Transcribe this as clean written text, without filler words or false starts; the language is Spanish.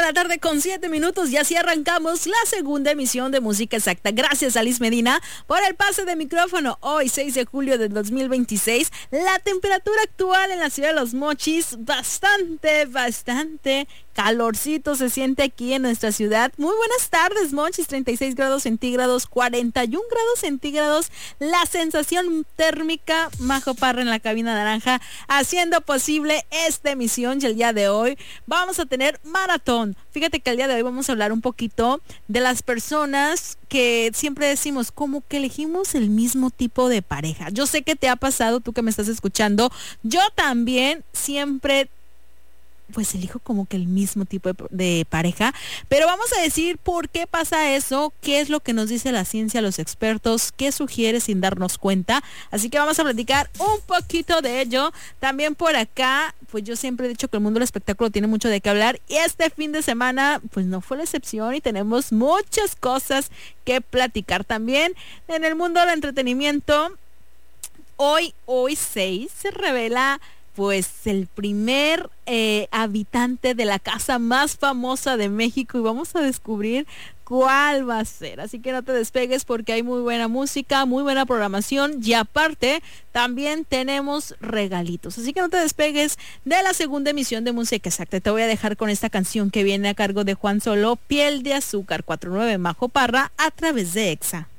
la tarde con 7 minutos y así arrancamos la segunda emisión de Música Exacta. Gracias a Liz Medina por el pase de micrófono. Hoy 6 de julio del 2026, la temperatura actual en la ciudad de Los Mochis, bastante calorcito se siente aquí en nuestra ciudad. Muy buenas tardes, Mochis, 36 grados centígrados, 41 grados centígrados, la sensación térmica. Majo Parra en la cabina naranja, haciendo posible esta emisión. Y el día de hoy vamos a tener maratón. Fíjate que el día de hoy vamos a hablar un poquito de las personas que siempre decimos, como que elegimos el mismo tipo de pareja. Yo sé que te ha pasado, tú que me estás escuchando, yo también siempre pues elijo como que el mismo tipo de pareja, pero vamos a decir por qué pasa eso, qué es lo que nos dice la ciencia, los expertos, qué sugiere sin darnos cuenta. Así que vamos a platicar un poquito de ello. También por acá, pues yo siempre he dicho que el mundo del espectáculo tiene mucho de qué hablar y este fin de semana pues no fue la excepción y tenemos muchas cosas que platicar. También en el mundo del entretenimiento, hoy 6 se revela pues el primer habitante de la casa más famosa de México y vamos a descubrir cuál va a ser. Así que no te despegues porque hay muy buena música, muy buena programación y aparte también tenemos regalitos. Así que no te despegues de la segunda emisión de Música Exacta. Te voy a dejar con esta canción que viene a cargo de Juan Solo, Piel de Azúcar, 49 Majo Parra, a través de EXA.